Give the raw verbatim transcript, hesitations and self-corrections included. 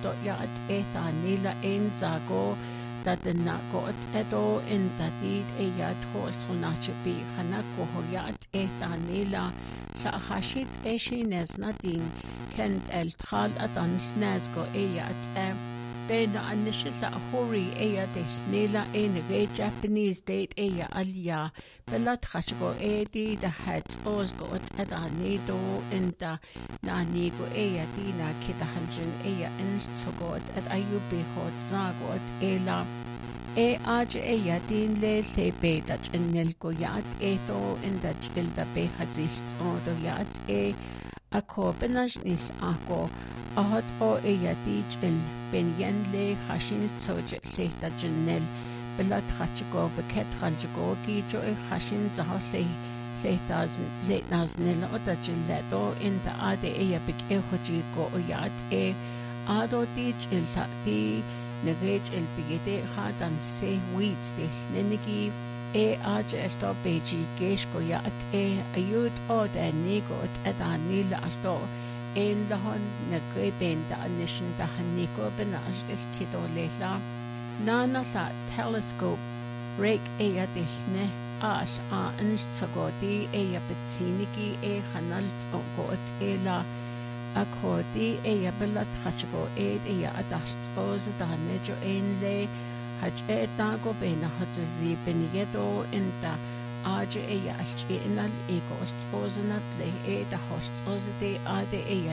do yaat e thanila ein zago that the nagot edo in the deed e yat holz honachibi hanako hoyat e thanila la hashit e shines nadin kent el khal adan snazgo e yat e Then initial hori eya de nela in a Japanese date eya alia belat hashgo edi the heads os got at a nedo in the nanigo eya dina kita haljin eya in so got at ayubi hot zagot ela e aj eya din le le betach in nelgo yat eto in the chill the be hazis on the yat e ako benash nis ako Ahad o eya dijil ben yen le hashin soje lehta jennel belat hachigo beket haljigo gijo e hashin zaho le lehta lehtnas nel oda jilledo in the ade eya bik e hoji go oyat e ado dijil ta di negej el bigede hadan se weeds de nenigi e aj esto beji gesh go yat e ayud o de nigot edanil asto Ein lahon na greben da anishin da haniko benaj il kido leila. Nana la telescope rake eya dihne ash a anstagodi eya betsinigi e hanal got ela akodi eya belat hachigo ed eya adashts oz da nejo ein le haj e dago bena hatzi benyedo in da Aja eya alchi inal ego oz oz nat le e da host oz de ade eya